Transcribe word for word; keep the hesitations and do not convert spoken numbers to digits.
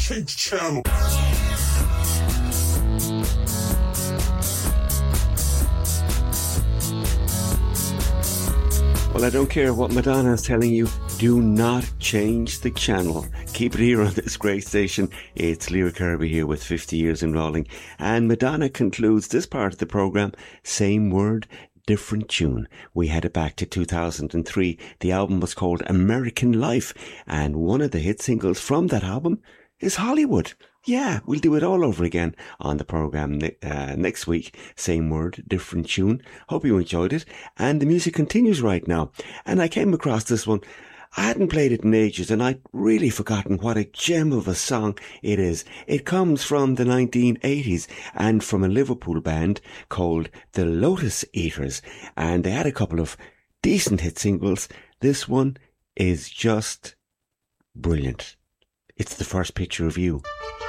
Change channel. Well, I don't care what Madonna is telling you. Do not change the channel. Keep it here on this great station. It's Lear Kirby here with fifty years in rolling. And Madonna concludes this part of the programme. Same word, different tune. We had it back to two thousand three. The album was called American Life. And one of the hit singles from that album is Hollywood. Yeah, we'll do it all over again on the programme ne- uh, next week. Same word, different tune. Hope you enjoyed it. And the music continues right now. And I came across this one. I hadn't played it in ages and I'd really forgotten what a gem of a song it is. It comes from the nineteen eighties and from a Liverpool band called the Lotus Eaters. And they had a couple of decent hit singles. This one is just brilliant. It's The First Picture of You.